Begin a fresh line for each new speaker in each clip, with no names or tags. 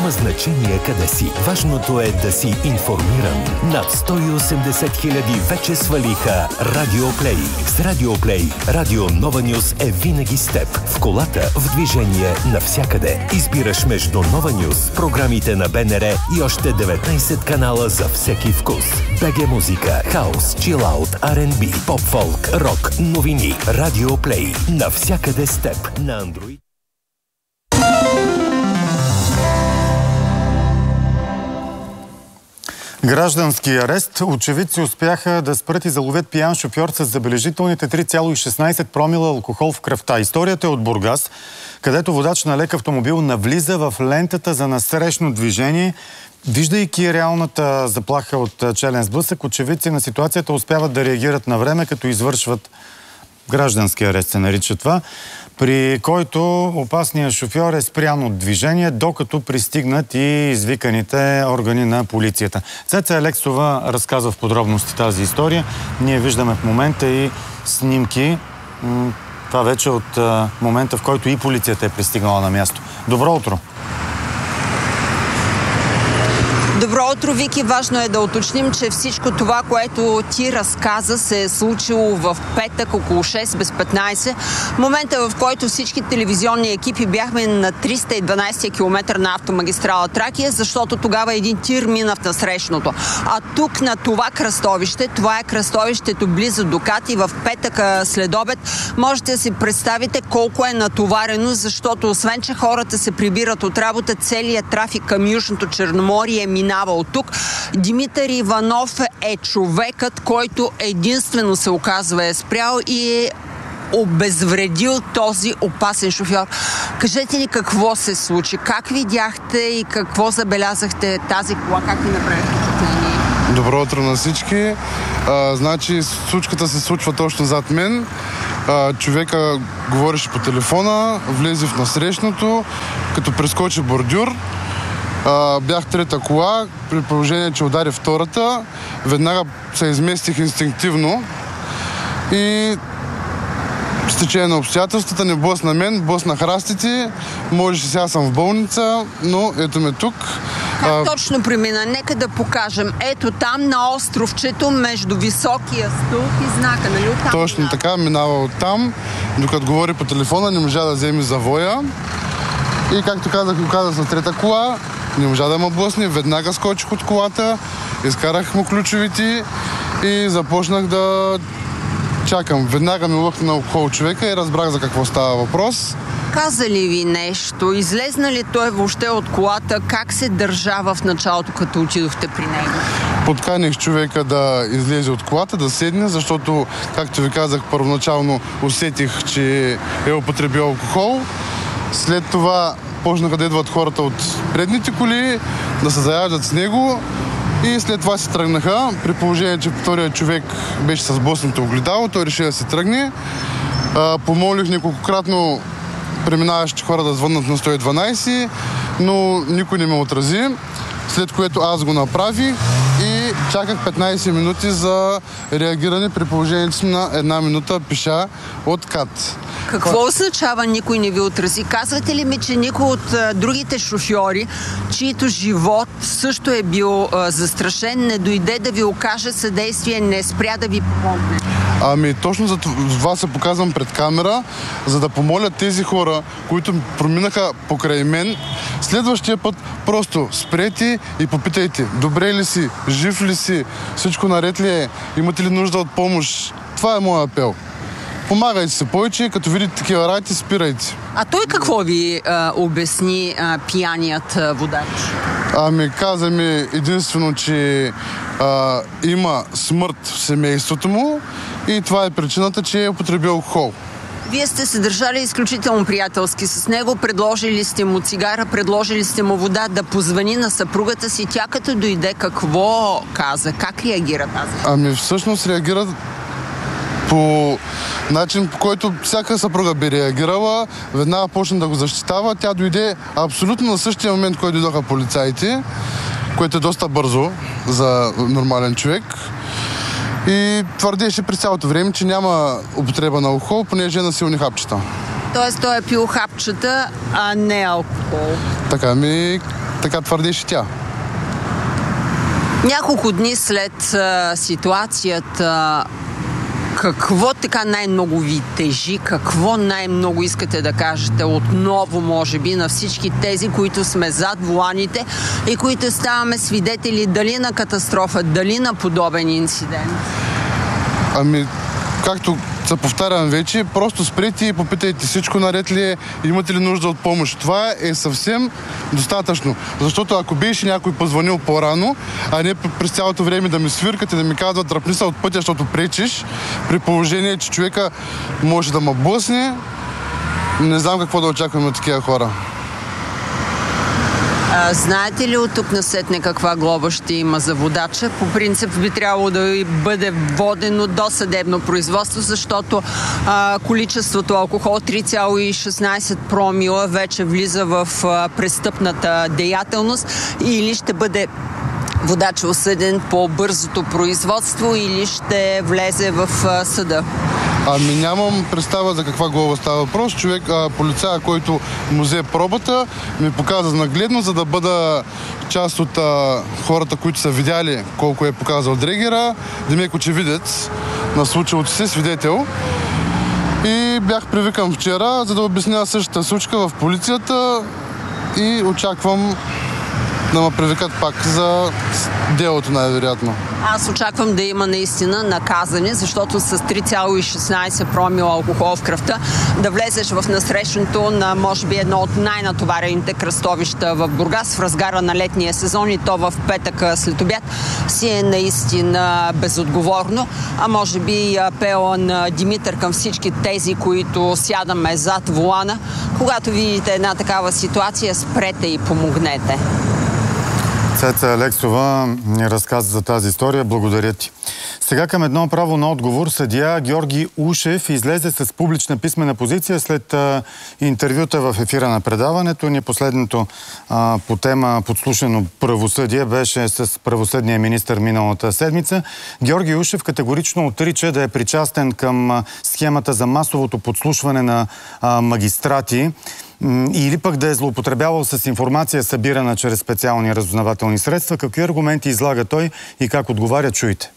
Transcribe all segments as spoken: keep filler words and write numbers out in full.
Няма значение къде си. Важното е да си информиран. Над сто и осемдесет хиляди вече свалиха Радиоплей. С Радиоплей Радио Нова Нюс е винаги с теб. В колата, в движение, навсякъде. Избираш между Нова Нюс, програмите на БНР и още деветнайсет канала за всеки вкус. БГ музика, хаус, чилаут, Ар енд Би, поп-фолк, рок, новини. Радиоплей. Навсякъде с теб. На Android.
Граждански арест. Очевидци успяха да спрат и заловят пиян шофьор с забележителните три цяло и шестнайсет промила алкохол в кръвта. Историята е от Бургас, където водач на лек автомобил навлиза в лентата за насрещно движение. Виждайки реалната заплаха от челен сблъсък, очевидци на ситуацията успяват да реагират на време, като извършват граждански арест, се нарича това, при който опасният шофьор е спрян от движение, докато пристигнат и извиканите органи на полицията. Цеца Алексова разказва в подробности тази история. Ние виждаме в момента и снимки. Това вече от момента, в който и полицията е пристигнала на място. Добро утро!
Добро утро, Вики. Важно е да уточним, че всичко това, което ти разказа, се е случило в петък около шест без петнайсет. Момента, в който всички телевизионни екипи бяхме на триста и дванайсети километър на автомагистрала Тракия, защото тогава един тир мина в насрещното. А тук на това кръстовище, това е кръстовището близо до Кат, и в петък след обед можете да си представите колко е натоварено, защото освен, че хората се прибират от работа, целият трафик към Южното Черноморие е минал от тук. Димитър Иванов е човекът, който единствено се оказва е спрял и е обезвредил този опасен шофьор. Кажете ни какво се случи, как видяхте и какво забелязахте тази кола, как ви направи впечатление?
Добро утро на всички. А, значи случката се случва точно зад мен. А, човека говореше по телефона, влезе в насрещното, като прескочи бордюр. Uh, бях трета кола, при положение, че удари втората. Веднага се изместих инстинктивно и с течение на обстоятелствата не блъсна мен, блъсна храстите. Можеше сега съм в болница, но ето ме тук.
Как uh, точно премина? Нека да покажем. Ето там на островчето между високия стълб и знака, нали? Оттам
точно минава. Така, минава оттам. Докато говори по телефона, не можа да вземе завоя. И както казах, оказа се трета кола. Не можа да ме блъсне, веднага скочих от колата, изкарах му ключовите и започнах да чакам. Веднага ми лъхна около човека и разбрах за какво става въпрос.
Каза ли ви нещо? Излезна ли той въобще от колата? Как се държа в началото, като отидохте при него?
Подканих човека да излезе от колата, да седне, защото, както ви казах, първоначално усетих, че е употребил алкохол. След това почнаха да идват хората от предните коли, да се заяждат с него и след това се тръгнаха. При положение, че вторият човек беше с блъснато огледало, той реши да се тръгне. А, помолих неколкократно преминаващите хора да звъннат на сто и дванайсет, но никой не ме отрази, след което аз го направих и чаках петнайсет минути за реагиране, при положение, че съм на една минута пеша от Кат.
Какво означава никой не ви отрази? Казвате ли ми, че никой от а, другите шофьори, чието живот също е бил а, застрашен, не дойде да ви окаже съдействие, не спря да ви помогне?
Ами точно за това се показвам пред камера, за да помоля тези хора, които проминаха покрай мен, следващия път просто спрете и попитайте, добре ли си, жив ли си, всичко наред ли е, имате ли нужда от помощ? Това е моят апел. Помагайте се повече, като видите такива работи, спирайте.
А той какво ви а, обясни а, пияният а, водач?
Ами каза ми единствено, че а, има смърт в семейството му и това е причината, че е употребил алкохол.
Вие сте се държали изключително приятелски с него, предложили сте му цигара, предложили сте му вода, да позвани на съпругата си. Тя като дойде, какво каза? Как реагира тази?
Ами всъщност реагира по начин, по който всяка съпруга би реагирала. Веднага почна да го защитава. Тя дойде абсолютно на същия момент, който дойдоха полицаите, което е доста бързо за нормален човек. И твърдеше през цялото време, че няма употреба на алкохол, понеже е на силни хапчета.
Тоест той е пил хапчета, а не алкохол.
Така ми така твърдеше тя.
Няколко дни след а, ситуацията, какво така най-много ви тежи? Какво най-много искате да кажете отново, може би, на всички тези, които сме зад воланите и които ставаме свидетели дали на катастрофа, дали на подобен инцидент?
Ами, както се повтарям вече, просто спрете и попитайте всичко наред ли е, имате ли нужда от помощ. Това е съвсем достатъчно. Защото ако беше някой позвонил по-рано, а не през цялото време да ми свиркат и да ми казват тръпни се от пътя, защото пречиш, при положение, че човека може да ме блъсне, не знам какво да очакваме от такива хора.
А, знаете ли от тук насетне каква глоба ще има за водача? По принцип би трябвало да бъде водено досъдебно производство, защото а, количеството алкохол три цяло и шестнайсет промила вече влиза в а, престъпната деятелност, или ще бъде водач осъден по бързото производство, или ще влезе в а, съда.
Ами нямам представа за каква глоба става въпрос. Човек, а, полицая, който му взе пробата, ми показа нагледно, за да бъда част от а, хората, които са видяли колко е показал дрегера, демек очевидец на случилото се, свидетел. И бях привикан вчера, за да обясня същата случка в полицията и очаквам да ме привикат пак за делото, най-вероятно.
Аз очаквам да има наистина наказане, защото с три цяло и шестнайсет промила алкохол в кръвта да влезеш в насрещното на, може би, едно от най-натоварените кръстовища в Бургас в разгара на летния сезон, и то в петък след обяд, си е наистина безотговорно. А може би апела на Димитър към всички тези, които сядаме зад волана, когато видите една такава ситуация, спрете и помогнете.
Цеца Алексова ни разказа за тази история. Благодаря ти. Сега към едно право на отговор. Съдия Георги Ушев излезе с публична писмена позиция след а, интервюта в ефира на предаването ни. Последното а, по тема подслушано правосъдие беше с правосъдния министър миналата седмица. Георги Ушев категорично отрича да е причастен към а, схемата за масовото подслушване на а, магистрати или пък да е злоупотребявал с информация, събирана чрез специални разузнавателни средства. Какви аргументи излага той и как отговаря, чуйте.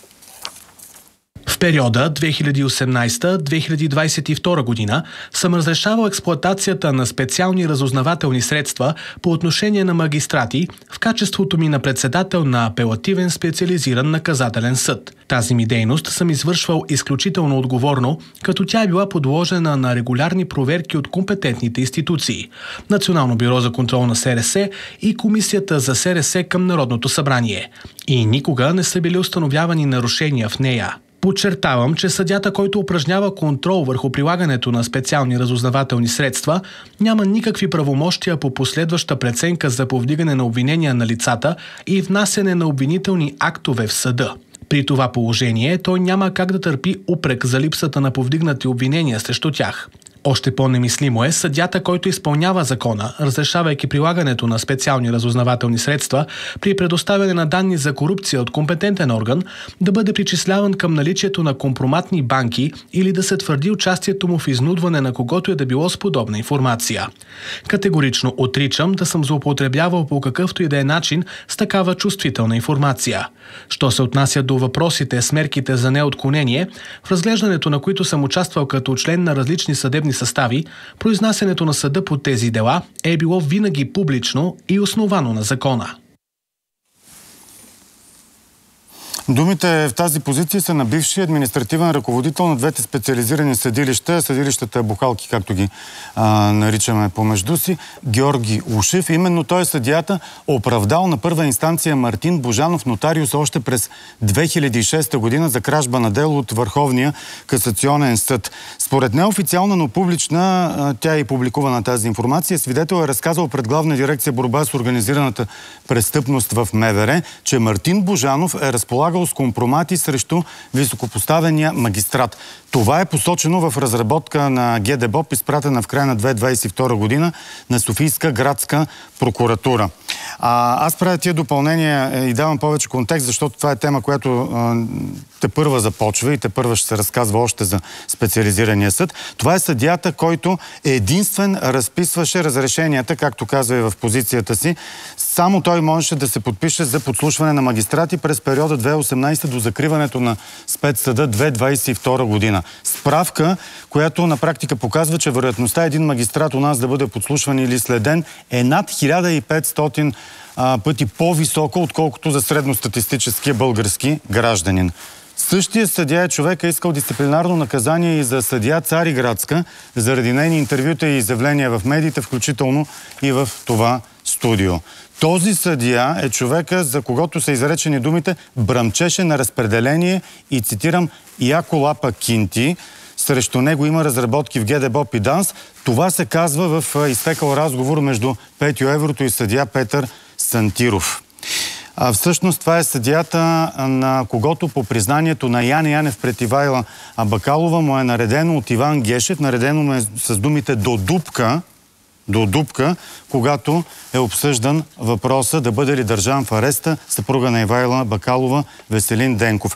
В периода две хиляди и осемнайсета - две хиляди двайсет и втора година съм разрешавал експлоатацията на специални разузнавателни средства по отношение на магистрати в качеството ми на председател на апелативен специализиран наказателен съд. Тази ми дейност съм извършвал изключително отговорно, като тя е била подложена на регулярни проверки от компетентните институции – Национално бюро за контрол на СРС и Комисията за СРС към Народното събрание. И никога не са били установявани нарушения в нея. Подчертавам, че съдията, който упражнява контрол върху прилагането на специални разузнавателни средства, няма никакви правомощия по последваща преценка за повдигане на обвинения на лицата и внасяне на обвинителни актове в съда. При това положение той няма как да търпи упрек за липсата на повдигнати обвинения срещу тях. Още по-немислимо е съдията, който изпълнява закона, разрешавайки прилагането на специални разузнавателни средства при предоставяне на данни за корупция от компетентен орган, да бъде причисляван към наличието на компроматни банки или да се твърди участието му в изнудване на когото е да било с подобна информация. Категорично отричам да съм злоупотребявал по какъвто и да е начин с такава чувствителна информация. Що се отнася до въпросите с мерките за неотклонение, в разглеждането на които съм участвал като член на различни съдебни състави, произнасянето на съда по тези дела е било винаги публично и основано на закона.
Думите в тази позиция са на бившия административен ръководител на двете специализирани съдилища, съдилищата бухалки, както ги а, наричаме помежду си, Георги Ушев. Именно той е съдията, оправдал на първа инстанция Мартин Божанов, нотариус, още през две хиляди и шеста година за кражба на дело от Върховния касационен съд. Според неофициална, но публична, тя е и публикувана тази информация, свидетел е разказал пред Главна дирекция борба с организираната престъпност в МВР, че Мартин Божанов е разполагал с компромати срещу високопоставения магистрат. Това е посочено в разработка на ГДБОП, изпратена в края на две хиляди двадесет и втора година на Софийска градска прокуратура. А, аз правя тия допълнения и давам повече контекст, защото това е тема, която а, те първа започва и те първа ще се разказва още за специализирания съд. Това е съдията, който единствен разписваше разрешенията, както казва и в позицията си. Само той можеше да се подпише за подслушване на магистрати през периода две хиляди и осемнадесета до закриването на спецсъда две хиляди двадесет и втора година. Справка, която на практика показва, че вероятността един магистрат у нас да бъде подслушван или следен е над хиляда и петстотин а, пъти по-висока, отколкото за средностатистическия български гражданин. Същия съдия е човека искал дисциплинарно наказание и за съдия Цариградска заради нейни интервюта и изявления в медиите, включително и в това студио. Този съдия е човека, за когото са изречени думите бръмчеше на разпределение и, цитирам, яко лапа кинти. Срещу него има разработки в ГДБОП и ДАНС. Това се казва в изтекал разговор между Петьо Еврото и съдия Петър Сантиров. А всъщност това е съдията, на когото по признанието на Яне Янев пред Ивайла Бакалова му е наредено от Иван Гешев, наредено му е с думите до дупка, до дупка, когато е обсъждан въпроса да бъде ли държан в ареста съпруга на Ивайла Бакалова Веселин Денков.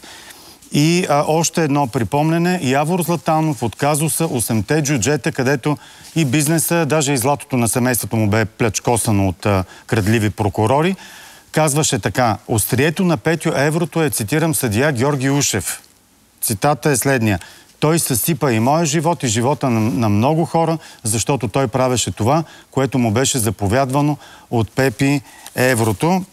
И а, още едно припомнене. Явор Златанов от казуса осемте джуджета, където и бизнеса, даже и златото на семейството му бе плячкосано от а, крадливи прокурори, казваше така: острието на Петьо Еврото е, цитирам, съдия Георги Ушев. Цитата е следния: той съсипа и моя живот, и живота на, на много хора, защото той правеше това, което му беше заповядвано от Пепи Еврото.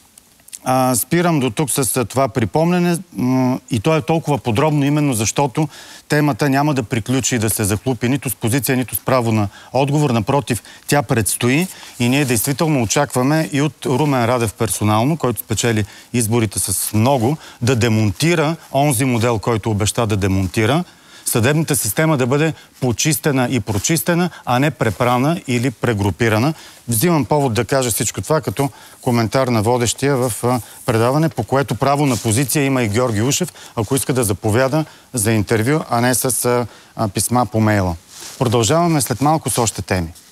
А, спирам до тук с това припомнене и то е толкова подробно именно защото темата няма да приключи и да се захлупи нито с позиция, нито с право на отговор. Напротив, тя предстои и ние действително очакваме и от Румен Радев персонално, който спечели изборите с много, да демонтира онзи модел, който обеща да демонтира. Съдебната система да бъде почистена и прочистена, а не препрана или прегрупирана. Взимам повод да кажа всичко това като коментар на водещия в предаване, по което право на позиция има и Георги Ушев, ако иска да заповяда за интервю, а не с писма по мейла. Продължаваме след малко с още теми.